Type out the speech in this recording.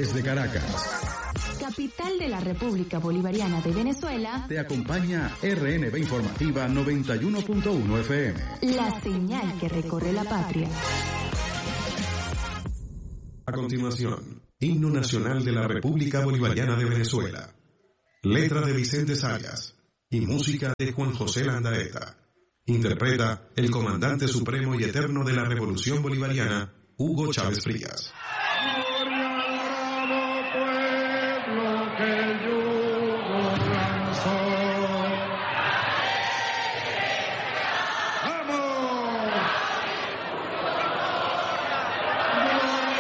Desde Caracas, capital de la República Bolivariana de Venezuela, te acompaña RNB Informativa 91.1 FM. La señal que recorre la patria. A continuación, Himno Nacional de la República Bolivariana de Venezuela. Letra de Vicente Sayas y música de Juan José Landaeta. Interpreta el comandante supremo y eterno de la Revolución Bolivariana, Hugo Chávez Frías. Gloria al bravo pueblo que el yugo lanzó.